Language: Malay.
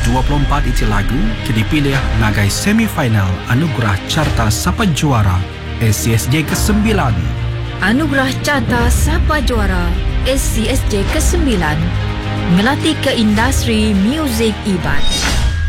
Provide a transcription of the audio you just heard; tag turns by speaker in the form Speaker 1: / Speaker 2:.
Speaker 1: 24 iti lagu kini pilih nagai semifinal Anugerah Carta Sapa Juara SCSJ ke-9.
Speaker 2: Anugerah Carta Sapa Juara SCSJ ke-9 ngelatih ke industri muzik Iban.